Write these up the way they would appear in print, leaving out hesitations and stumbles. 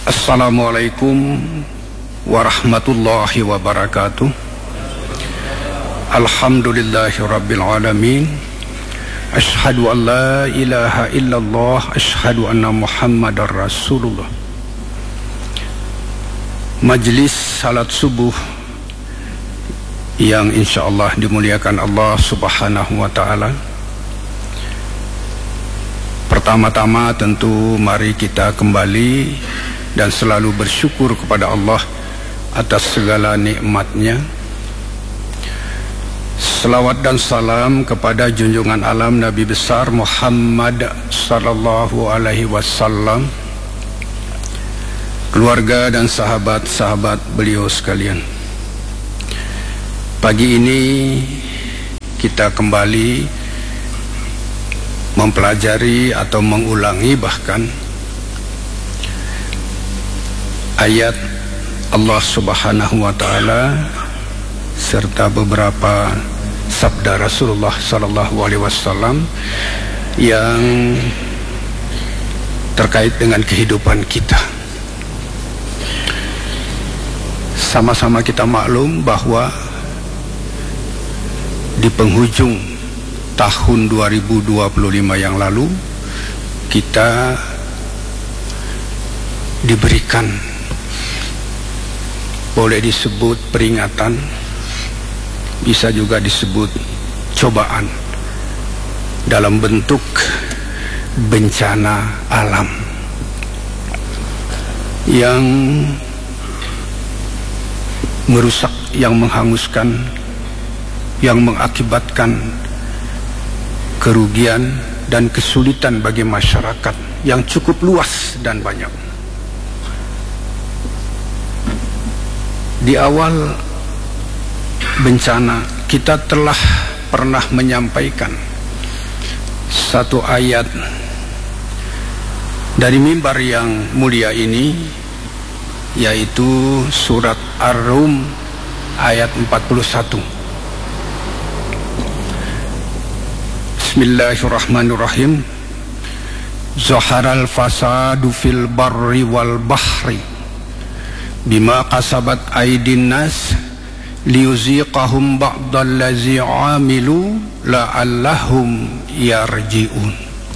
Assalamualaikum warahmatullahi wabarakatuh. Alhamdulillahi rabbil alamin. Ashhadu an la ilaha illallah, ashhadu anna Muhammadar Rasulullah. Majlis salat subuh yang insyaallah dimuliakan Allah Subhanahu wa taala. Pertama-tama tentu mari kita kembali dan selalu bersyukur kepada Allah atas segala nikmatnya. Selawat dan salam kepada junjungan alam Nabi besar Muhammad sallallahu alaihi wasallam, keluarga dan sahabat-sahabat beliau sekalian. Pagi ini kita kembali mempelajari atau mengulangi bahkan ayat Allah Subhanahu wa taala serta beberapa sabda Rasulullah sallallahu alaihi wasallam yang terkait dengan kehidupan kita. Sama-sama kita maklum bahwa di penghujung tahun 2025 yang lalu kita diberikan, boleh disebut peringatan, bisa juga disebut cobaan dalam bentuk bencana alam yang merusak, yang menghanguskan, yang mengakibatkan kerugian dan kesulitan bagi masyarakat yang cukup luas dan banyak. Di awal bencana kita telah pernah menyampaikan satu ayat dari mimbar yang mulia ini, yaitu surat Ar-Rum ayat 41. Bismillahirrahmanirrahim. Zaharal fasadu fil barri wal bahri bima kasabat aydin nas liyuziqahum ba'dallazi amilu la'allahum yarji'un.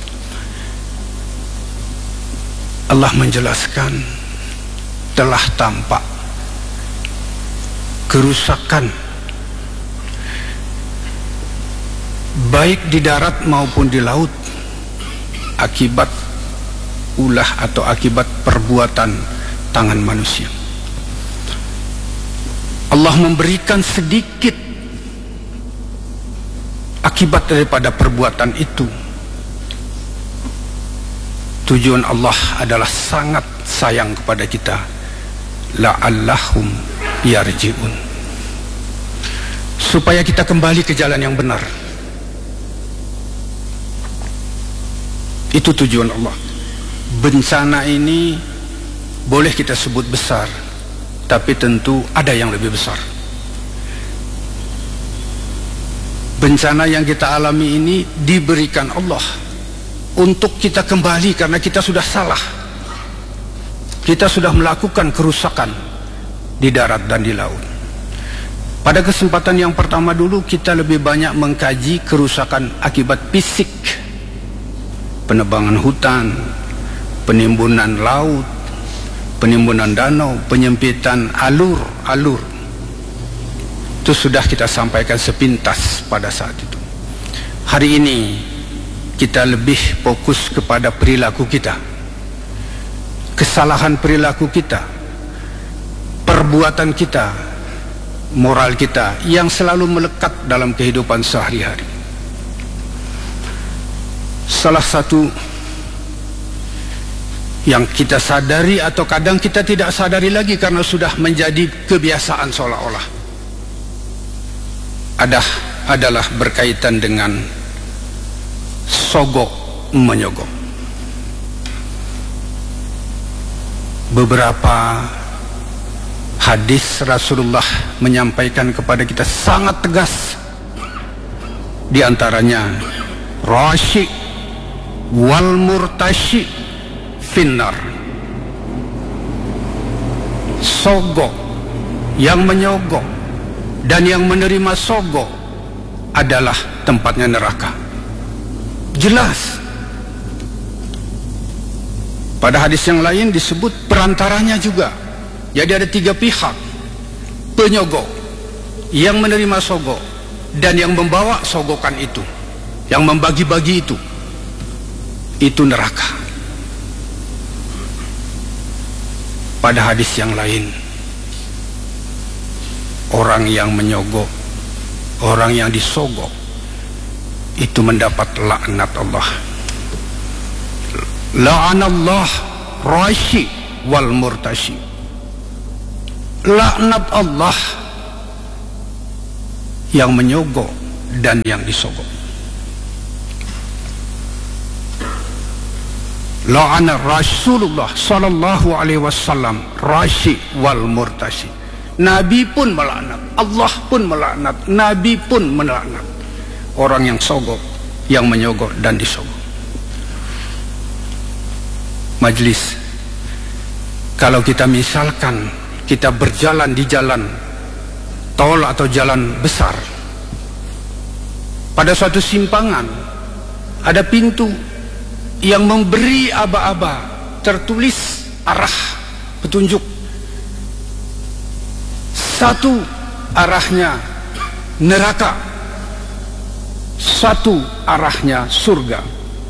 Allah menjelaskan telah tampak kerusakan baik di darat maupun di laut akibat ulah atau akibat perbuatan tangan manusia. Allah memberikan sedikit akibat daripada perbuatan itu. Tujuan Allah adalah sangat sayang kepada kita, la'allahum yarji'un, supaya kita kembali ke jalan yang benar. Itu tujuan Allah. Bencana ini boleh kita sebut besar, tapi tentu ada yang lebih besar. Bencana yang kita alami ini diberikan Allah untuk kita kembali, karena kita sudah salah. Kita sudah melakukan kerusakan di darat dan di laut. Pada kesempatan yang pertama dulu kita lebih banyak mengkaji kerusakan akibat fisik, penebangan hutan, penimbunan laut, penimbunan danau, penyempitan alur-alur. Itu sudah kita sampaikan sepintas pada saat itu. Hari ini kita lebih fokus kepada perilaku kita, kesalahan perilaku kita, perbuatan kita, moral kita yang selalu melekat dalam kehidupan sehari-hari. Salah satu yang kita sadari atau kadang kita tidak sadari lagi karena sudah menjadi kebiasaan seolah-olah adalah berkaitan dengan sogok menyogok. Beberapa hadis Rasulullah menyampaikan kepada kita sangat tegas. Di antaranya rasyik wal murtasyik finnar. sogok, yang menyogok dan yang menerima sogok adalah tempatnya neraka. Jelas. Pada hadis yang lain disebut perantaranya juga. Jadi ada 3 pihak: penyogok, yang menerima sogok, dan yang membawa sogokan itu, yang membagi-bagi itu neraka. Pada hadis yang lain, orang yang menyogok, orang yang disogok itu mendapat laknat Allah. La'anallah rashi wal murtashi. Laknat Allah yang menyogok dan yang disogok. La'ana Rasulullah sallallahu alaihi wasallam rashi wal murtashi. Nabi pun melaknat, Allah pun melaknat, Nabi pun melaknat orang yang sogok, yang menyogok dan disogok. Majlis, kalau kita misalkan kita berjalan di jalan tol atau jalan besar, pada suatu simpangan ada pintu yang memberi aba-aba tertulis arah petunjuk. Satu arahnya neraka, satu arahnya surga.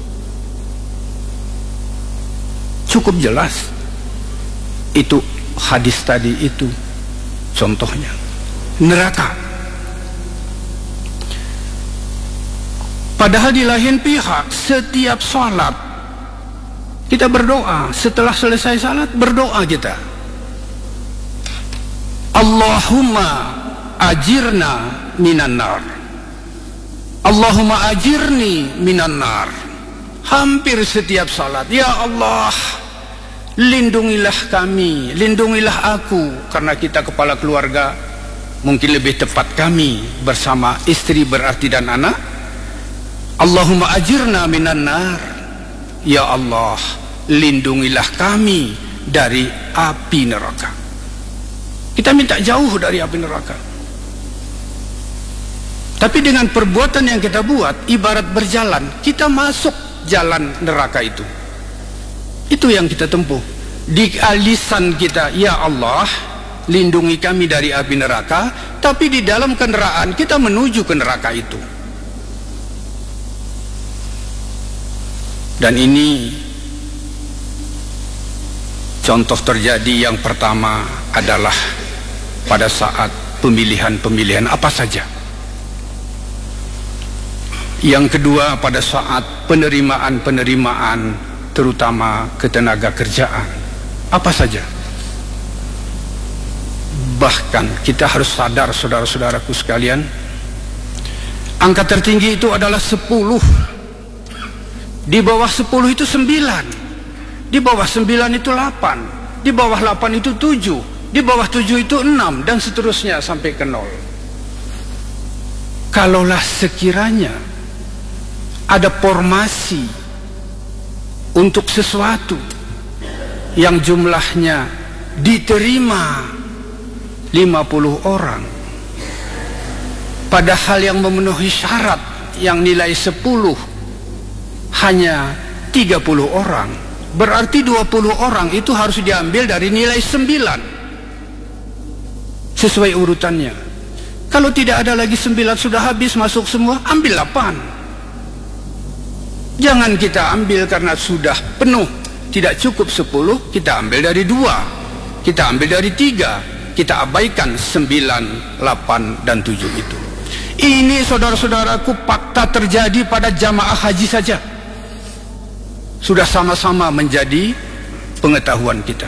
Cukup jelas. Itu hadis tadi itu contohnya. Neraka. Padahal di lain pihak setiap salat kita berdoa, setelah selesai salat berdoa kita, Allahumma ajirna minan nar, Allahumma ajirni minan nar. Hampir setiap salat, ya Allah, lindungilah kami, lindungilah aku, karena kita kepala keluarga, mungkin lebih tepat kami bersama istri berarti dan anak. Allahumma ajirna minan nar, ya Allah, lindungilah kami dari api neraka. Kita minta jauh dari api neraka. Tapi dengan perbuatan yang kita buat, ibarat berjalan, kita masuk jalan neraka itu. Itu yang kita tempuh. Di lisan kita, ya Allah, lindungi kami dari api neraka, tapi di dalam kendaraan kita menuju ke neraka itu. Dan ini contoh terjadi yang pertama adalah pada saat pemilihan-pemilihan apa saja. Yang kedua pada saat penerimaan-penerimaan terutama ketenaga kerjaan apa saja. Bahkan kita harus sadar, saudara-saudaraku sekalian, angka tertinggi itu adalah 10. Di bawah 10 itu 9, di bawah 9 itu 8, di bawah 8 itu 7, di bawah 7 itu 6, dan seterusnya sampai ke 0. Kalaulah sekiranya ada formasi untuk sesuatu yang jumlahnya diterima 50 orang, padahal yang memenuhi syarat yang nilai 10 hanya 30 orang, berarti 20 orang itu harus diambil dari nilai 9 sesuai urutannya. Kalau tidak ada lagi 9, sudah habis masuk semua, ambil 8. Jangan kita ambil karena sudah penuh, tidak cukup 10, kita ambil dari 2, kita ambil dari 3, kita abaikan 9, 8, dan 7 itu. Ini saudara-saudaraku fakta terjadi pada jamaah haji saja. Sudah sama-sama menjadi pengetahuan kita.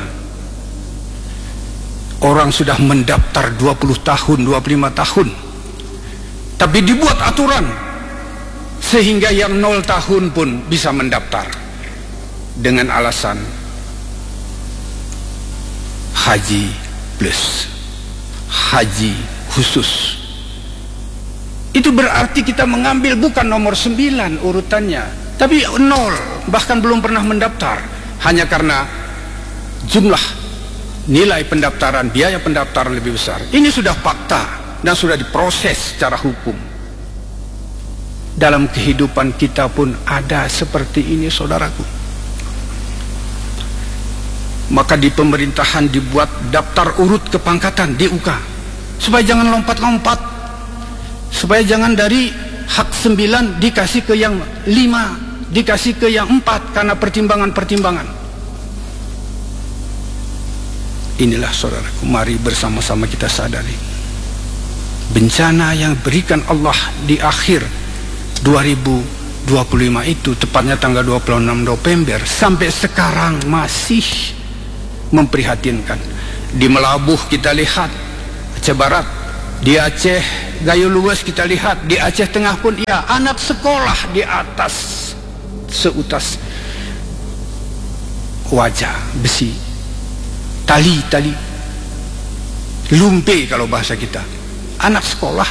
Orang sudah mendaftar 20 tahun, 25 tahun, tapi dibuat aturan sehingga yang 0 tahun pun bisa mendaftar dengan alasan haji plus, haji khusus. Itu berarti kita mengambil bukan nomor 9 urutannya, tapi 0, bahkan belum pernah mendaftar, hanya karena jumlah nilai pendaftaran, biaya pendaftaran lebih besar. Ini sudah fakta dan sudah diproses secara hukum. Dalam kehidupan kita pun ada seperti ini, saudaraku. Maka di pemerintahan dibuat daftar urut kepangkatan DUK, supaya jangan lompat-lompat, supaya jangan dari hak 9 dikasih ke yang 5, dikasih ke yang 4 karena pertimbangan-pertimbangan. Inilah saudaraku, mari bersama-sama kita sadari bencana yang berikan Allah di akhir 2025 itu, tepatnya tanggal 26 November, sampai sekarang masih memprihatinkan. Di Melabuh kita lihat, Aceh Barat, di Aceh Gayo Luwes kita lihat, di Aceh Tengah pun ya, anak sekolah di atas seutas wajah besi, tali lumpe kalau bahasa kita, anak sekolah.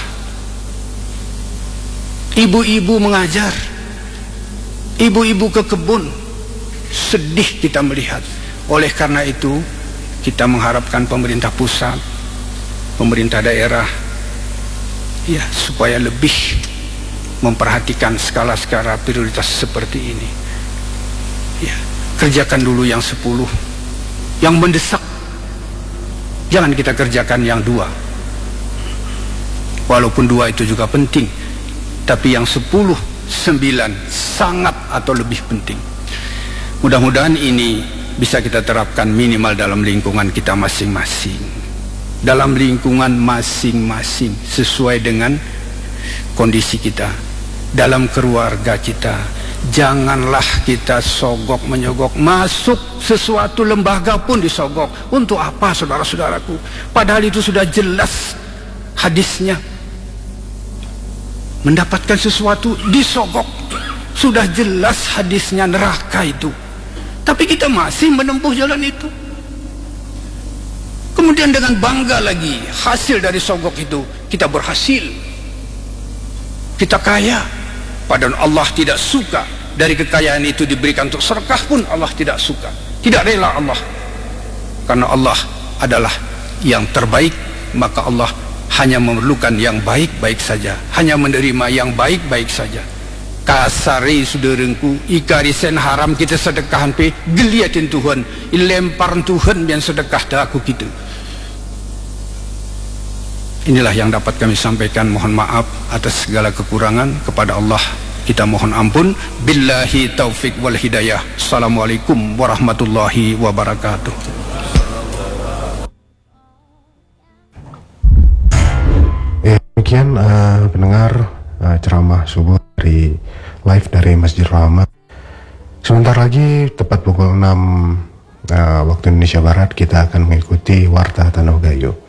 Ibu-ibu mengajar, ibu-ibu ke kebun, sedih kita melihat. Oleh karena itu kita mengharapkan pemerintah pusat, pemerintah daerah ya, supaya lebih memperhatikan skala-skala prioritas seperti ini ya. Kerjakan dulu yang 10 yang mendesak, jangan kita kerjakan yang 2, walaupun 2 itu juga penting, tapi yang 10, 9 sangat atau lebih penting. Mudah-mudahan ini bisa kita terapkan minimal dalam lingkungan kita masing-masing, dalam lingkungan masing-masing, sesuai dengan kondisi kita, dalam keluarga kita. Janganlah kita sogok menyogok, masuk sesuatu lembaga pun disogok. Untuk apa, saudara-saudaraku? Padahal itu sudah jelas hadisnya. Mendapatkan sesuatu disogok, sudah jelas hadisnya, neraka itu. Tapi kita masih menempuh jalan itu. Kemudian dengan bangga lagi hasil dari sogok itu, kita berhasil, kita kaya. Padahal Allah tidak suka dari kekayaan itu diberikan untuk sedekah pun Allah tidak suka, tidak rela Allah. Karena Allah adalah yang terbaik, maka Allah hanya memerlukan yang baik-baik saja, hanya menerima yang baik-baik saja. Kasari suderengku, ikari sen haram kita sedekahan pe, geliatin Tuhan, lempar Tuhan yang sedekah daku kita. Inilah yang dapat kami sampaikan. Mohon maaf atas segala kekurangan. Kepada Allah kita mohon ampun. Billahi taufik wal hidayah. Assalamualaikum warahmatullahi wabarakatuh. Demikian pendengar ceramah subuh dari live dari Masjid Rahmat. Sebentar lagi tepat pukul 6 waktu Indonesia Barat kita akan mengikuti Warta Tanah Gayo.